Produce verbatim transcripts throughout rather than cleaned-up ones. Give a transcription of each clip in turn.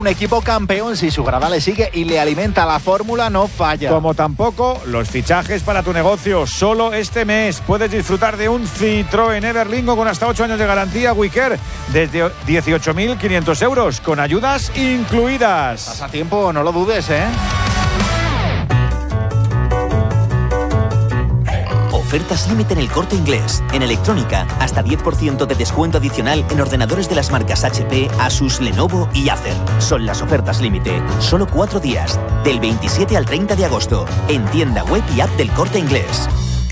Un equipo campeón, si su grada le sigue y le alimenta la fórmula, no falla. Como tampoco los fichajes para tu negocio. Solo este mes puedes disfrutar de un Citroën Everlingo con hasta ocho años de garantía Wicker desde dieciocho mil quinientos euros, con ayudas incluidas. Pasa tiempo, no lo dudes, ¿eh? Ofertas límite en El Corte Inglés. En electrónica, hasta diez por ciento de descuento adicional en ordenadores de las marcas H P, Asus, Lenovo y Acer. Son las ofertas límite. Solo cuatro días. Del veintisiete al treinta de agosto. En tienda web y app del Corte Inglés.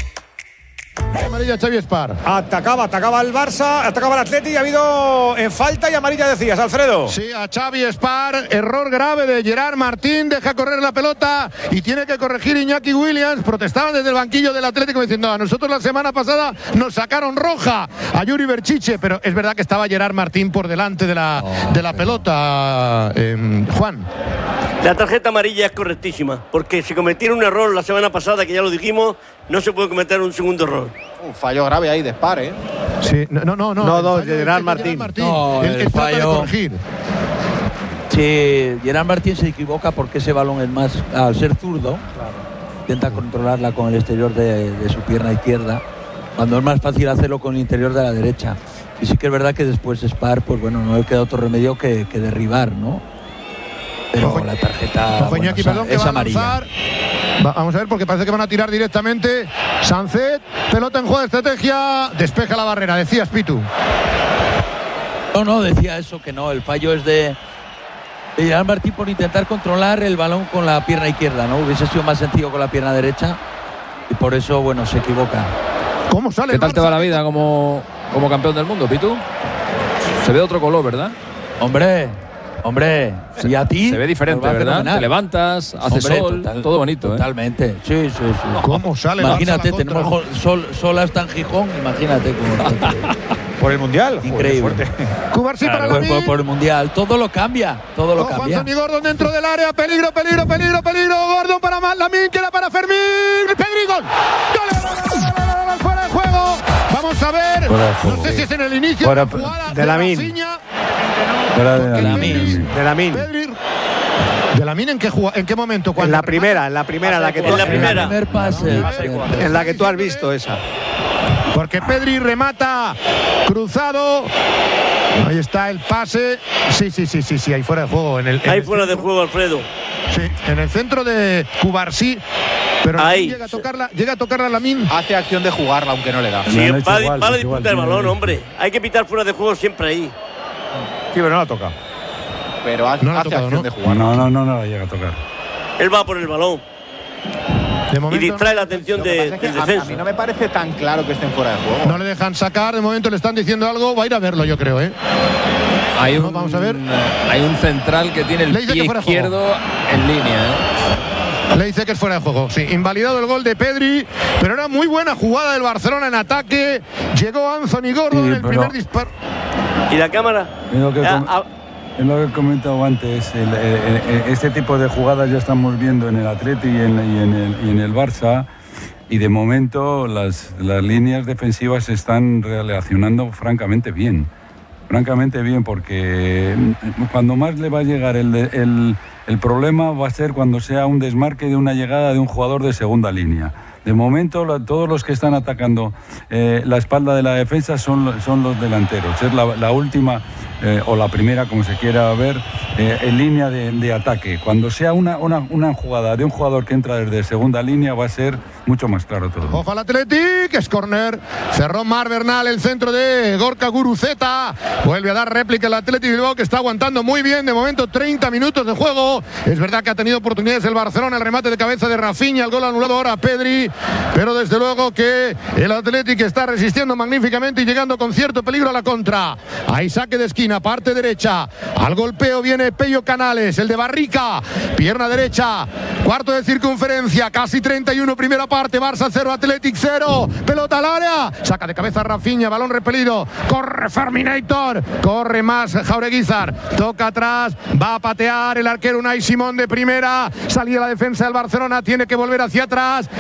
Amarilla Xavi Espar. Atacaba, atacaba el Barça, atacaba el Atleti y ha habido en falta y amarilla, decías, Alfredo. Sí, a Xavi Espar, error grave de Gerard Martín, deja correr la pelota y tiene que corregir Iñaki Williams. Protestaban desde el banquillo del Atlético diciendo, a nosotros la semana pasada nos sacaron roja a Yuri Berchiche, pero es verdad que estaba Gerard Martín por delante de la, oh, de la pelota, eh, Juan. La tarjeta amarilla es correctísima, porque si cometieron un error la semana pasada, que ya lo dijimos, no se puede cometer un segundo error. Un fallo grave ahí de Espar, ¿eh? Sí, no, no, no. No, dos, de Gerard Martín. Martín. No, el, el, el fallo. De corregir. Sí, Gerard Martín se equivoca porque ese balón es más, al ser zurdo, claro, intenta controlarla con el exterior de, de su pierna izquierda, cuando es más fácil hacerlo con el interior de la derecha. Y sí que es verdad que después Espar, pues bueno, no le queda otro remedio que, que derribar, ¿no? Pero ojo, la tarjeta ojo, bueno, Iñaki, esa, perdón, que es va a amarilla. lanzar. Va, vamos a ver, porque parece que van a tirar directamente. Sancet, pelota en juego de estrategia, despeja la barrera. Decías, Pitu. No, no, decía eso, que no, el fallo es de, de Gerard Martín por intentar controlar el balón con la pierna izquierda, ¿no? Hubiese sido más sencillo con la pierna derecha y por eso, bueno, se equivoca. ¿Cómo sale? ¿Qué tal te va la vida como, como campeón del mundo, Pitu? Se ve otro color, ¿verdad? Hombre, hombre, y a ti se ve diferente, ¿verdad? Fenomenal. Te levantas, hace Hombre, sol, total, todo bonito. Totalmente, ¿eh? sí, sí, sí. ¿Cómo sale? Imagínate, tenemos sol, sol hasta en Gijón, imagínate cómo. Por el Mundial. Increíble. Cubarsí claro, para la por, por el Mundial. Todo lo cambia. Todo lo oh, cambia. Anthony Gordon dentro del área. Peligro, peligro, peligro, peligro. Gordon para Lamin, queda para Fermín. Pedri, gol. ¡Gol! Fuera de juego. Vamos a ver. No sé si es en el inicio Fuera, de la jugada de Lamin. Fuera de Lamin. De Lamin. ¿De Lamin en qué jugada, en qué momento? En la primera, en la primera, en la que tú, en la primera. En el primer pase. En la que tú has visto esa. Porque Pedri remata cruzado. Ahí está el pase. Sí, sí, sí, sí, sí, ahí fuera de juego. En el, en ahí el fuera centro, de juego, Alfredo. Sí, en el centro de Cubarsí. Pero ahí llega a tocarla, llega a tocarla Lamin. Hace acción de jugarla, aunque no le da. Sí, vale, igual, vale disputar el balón, hombre. Hay que pitar fuera de juego siempre ahí. Sí, pero no la toca. Pero hace, no hace tocado, acción ¿no? de jugar. No, no, no, no la llega a tocar. Él va por el balón. De momento, y distrae la atención de, es que del a, defensa. a mí no me parece tan claro que estén fuera de juego. No le dejan sacar, de momento le están diciendo algo. Va a ir a verlo, yo creo, ¿eh? Hay un, no, vamos a ver. Hay un central que tiene el pie izquierdo en línea, ¿eh? Le dice que es fuera de juego, sí. Invalidado el gol de Pedri, pero era muy buena jugada del Barcelona en ataque. Llegó Anthony Gordon en el primer disparo. ¿Y la cámara? Es lo que, Ah, com ah, es lo que he comentado antes. El, el, el, este tipo de jugadas ya estamos viendo en el Atleti y en, y en, el, y en el Barça. Y de momento las, las líneas defensivas se están relacionando francamente bien. Francamente bien, porque cuando más le va a llegar el, el, el problema va a ser cuando sea un desmarque de una llegada de un jugador de segunda línea. De momento, la, todos los que están atacando eh, la espalda de la defensa son, son los delanteros. Es la, la última eh, o la primera, como se quiera ver, eh, en línea de, de ataque. Cuando sea una, una, una jugada de un jugador que entra desde segunda línea, va a ser mucho más claro todo. Ojo al Athletic, es córner. Cerró Mar Bernal el centro de Gorka Guruceta. Vuelve a dar réplica el Athletic Bilbao, que está aguantando muy bien. De momento, treinta minutos de juego. Es verdad que ha tenido oportunidades el Barcelona. El remate de cabeza de Rafinha, el gol anulado ahora a Pedri. Pero desde luego que el Athletic está resistiendo magníficamente y llegando con cierto peligro a la contra. Ahí saque de esquina, parte derecha. Al golpeo viene Pello Canales, el de Barrica. Pierna derecha, cuarto de circunferencia, casi treinta y uno, primera parte. Barça cero, Athletic cero. Pelota al área. Saca de cabeza Rafinha, balón repelido. Corre Ferminator. Corre más Jaureguizar. Toca atrás. Va a patear el arquero Unai Simón de primera. Salía la defensa del Barcelona. Tiene que volver hacia atrás. El cuero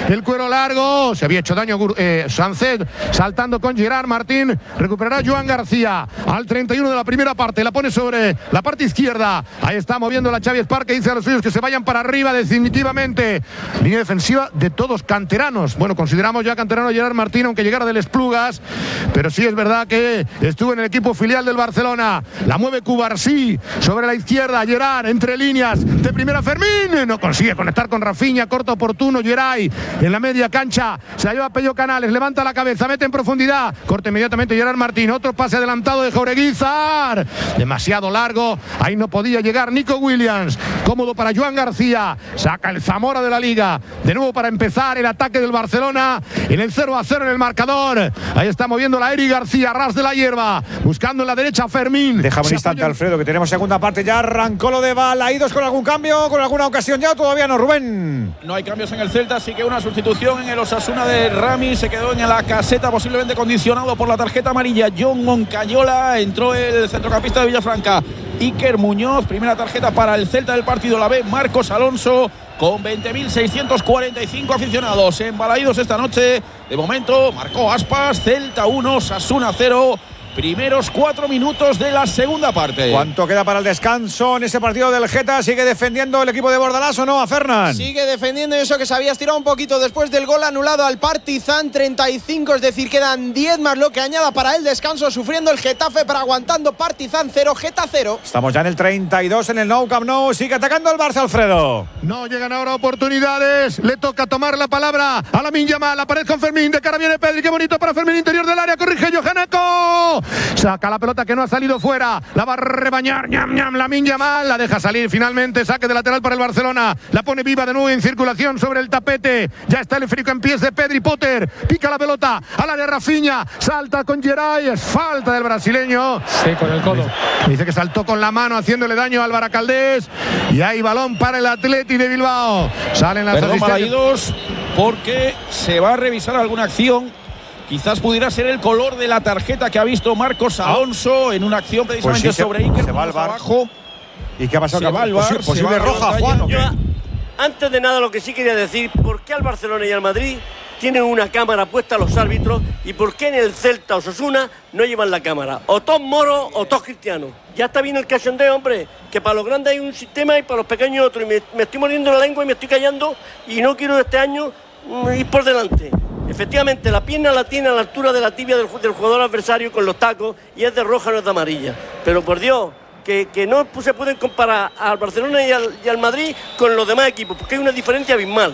largo. Se había hecho daño eh, Sancet saltando con Gerard Martín. Recuperará Joan García al treinta y uno de la primera parte. La pone sobre la parte izquierda. Ahí está moviendo la Xavi Esparque. Dice a los suyos que se vayan para arriba definitivamente. Línea defensiva de todos canteranos. Bueno, consideramos ya canterano Gerard Martín, aunque llegara del Esplugas. Pero sí es verdad que estuvo en el equipo filial del Barcelona. La mueve Cubarsí sobre la izquierda. Gerard entre líneas de primera. Fermín no consigue conectar con Rafinha. Corto oportuno. Geray en la media cancha. Se la lleva Pello Canales. Levanta la cabeza. Mete en profundidad. Corta inmediatamente Gerard Martín. Otro pase adelantado de Jaureguizar. Demasiado largo. Ahí no podía llegar Nico Williams. Cómodo para Joan García. Saca el Zamora de la Liga. De nuevo para empezar el ataque del Barcelona. En el cero a cero en el marcador. Ahí está moviendo la Eric García. Ras de la hierba. Buscando en la derecha a Fermín. Déjame un instante, Alfredo, que tenemos segunda parte. Ya arrancó lo de Balaídos con algún cambio, con alguna ocasión ya. Todavía no, Rubén. No hay cambios en el Celta, así que una sustitución en el Osasuna de Rami. Se quedó en la caseta, posiblemente condicionado por la tarjeta amarilla. John Moncayola. Entró el centrocampista de Villafranca, Iker Muñoz. Primera tarjeta para el Celta del partido. La ve Marcos Alonso, con veinte mil seiscientos cuarenta y cinco aficionados embalaídos esta noche. De momento marcó Aspas. Celta uno, Osasuna cero. Primeros cuatro minutos de la segunda parte. ¿Cuánto queda para el descanso en ese partido del Geta? ¿Sigue defendiendo el equipo de Bordalás o no, a Fernán? Sigue defendiendo eso, que se había estirado un poquito después del gol anulado al Partizan. Treinta y cinco, es decir, quedan diez más lo que añada para el descanso. Sufriendo el Getafe, pero aguantando. Partizan cero, Geta cero. Estamos ya en el treinta y dos en el Nou Camp Nou. Sigue atacando el Barça, Alfredo. No llegan ahora oportunidades. Le toca tomar la palabra a Lamine Yamal. La pared con Fermín. De cara viene Pedri. Qué bonito para Fermín, interior del área. Corrige Johaneco. Saca la pelota que no ha salido fuera. La va a rebañar. Ñam, ñam. Lamine Yamal. La deja salir finalmente. Saque de lateral para el Barcelona. La pone viva de nuevo en circulación sobre el tapete. Ya está el esférico en pies de Pedri. Potter. Pica la pelota al área Rafinha. Salta con Geray. Es falta del brasileño. Sí, con el codo. Dice que saltó con la mano haciéndole daño al Baracaldés. Y hay balón para el Atleti de Bilbao. Salen las Perdón, Balaídos, porque se va a revisar alguna acción. Quizás pudiera ser el color de la tarjeta que ha visto Marcos Alonso en una acción precisamente pues sí, sobre se, Iker. Se va al bar. Abajo. ¿Y qué ha pasado? Se va al bar. ¿Posible roja, Juan? Yo, antes de nada, lo que sí quería decir, ¿por qué al Barcelona y al Madrid tienen una cámara puesta los árbitros y por qué en el Celta o Osasuna no llevan la cámara? O todos moros o todos cristianos. Ya está bien el cachondeo, hombre, que para los grandes hay un sistema y para los pequeños otro. Y me, me estoy muriendo la lengua y me estoy callando y no quiero este año mm, ir por delante. Efectivamente, la pierna la tiene a la altura de la tibia del, del jugador adversario con los tacos y es de roja, no es de amarilla. Pero por Dios, que, que no se pueden comparar al Barcelona y al, y al Madrid con los demás equipos, porque hay una diferencia abismal.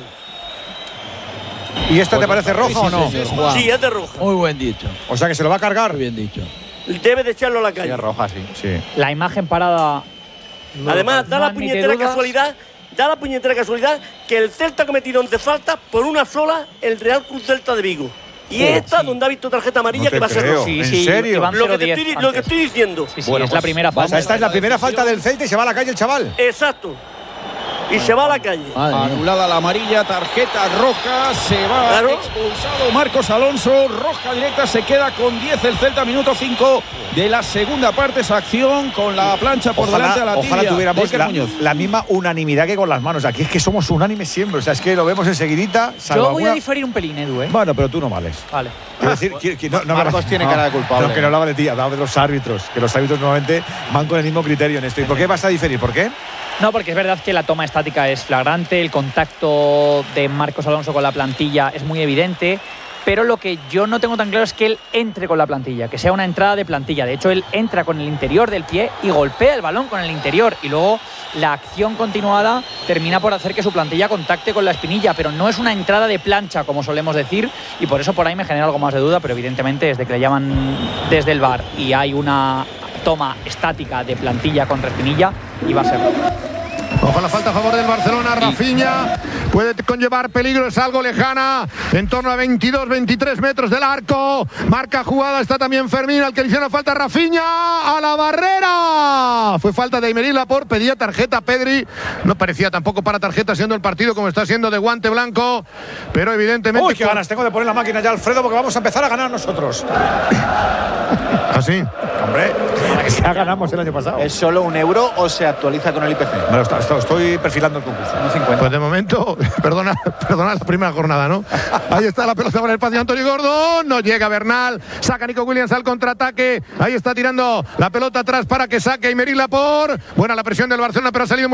¿Y esta te parece roja o no? Sí, sí, sí, sí, es de roja. Muy buen dicho. O sea que se lo va a cargar. Muy bien dicho. Debe de echarlo a la calle. Sí, es roja, sí. Sí. La imagen parada. No, Además, da no la puñetera casualidad, da la puñetera casualidad que el Celta ha cometido once faltas por una sola el Real Club Celta de Vigo. Y Oh, esta sí. donde ha visto tarjeta amarilla No que va a ser creo. roja. Sí, ¿En sí, serio? iban Lo que, cero te diez estoy, lo que antes. estoy diciendo. Sí, sí, Bueno, es pues, la primera O sea, falta. esta es la primera falta del Celta y se va a la calle el chaval. Exacto. Y se va a la calle. Madre mía. Anulada la amarilla, tarjeta roja, se va Claro. expulsado Marcos Alonso, roja directa, se queda con diez el Celta, minuto cinco de la segunda parte, esa acción con la plancha por delante a la tibia. Ojalá tuviéramos de Iker la, Muñoz. la misma unanimidad que con las manos. Aquí es que somos unánimes siempre. O sea, es que lo vemos enseguidita. Yo voy alguna... a diferir un pelín, Edu, ¿eh? Bueno, pero tú no vales. Vale. Quiero decir, que, que no, no Marcos me- tiene no, cara de culpable. No, que no hablaba de ti, hablaba de los árbitros. Que los árbitros normalmente van con el mismo criterio en esto. ¿Y por qué vas a diferir? ¿Por qué? No, porque es verdad que la toma estática es flagrante, el contacto de Marcos Alonso con la plantilla es muy evidente, pero lo que yo no tengo tan claro es que él entre con la plantilla, que sea una entrada de plantilla. De hecho, él entra con el interior del pie y golpea el balón con el interior y luego la acción continuada termina por hacer que su plantilla contacte con la espinilla, pero no es una entrada de plancha, como solemos decir, y por eso por ahí me genera algo más de duda, pero evidentemente desde que le llaman desde el V A R y hay una toma estática de plantilla contra espinilla, y va a ser. Ojo, la falta a favor del Barcelona. Rafinha puede conllevar peligro, es algo lejana, en torno a veintidós, veintitrés metros del arco. Marca jugada, está también Fermín, al que le hicieron falta. Rafinha a la barrera. Fue falta de Aymeric Laporte, pedía tarjeta Pedri. No parecía tampoco para tarjeta, siendo el partido como está siendo de guante blanco, pero evidentemente. Uy, qué ganas tengo de poner la máquina ya, Alfredo, porque vamos a empezar a ganar nosotros. ¿Así? Hombre, Ya ganamos el año pasado. ¿Es solo un euro o se actualiza con el I P C? No, estoy, estoy perfilando el concurso. Pues de momento, perdona, perdona la primera jornada, ¿no? Ahí está la pelota para el espacio de Antonio Gordon. No llega Bernal. Saca Nico Williams al contraataque. Ahí está tirando la pelota atrás para que saque Aymeric Laporte. Buena la presión del Barcelona, pero ha salido muy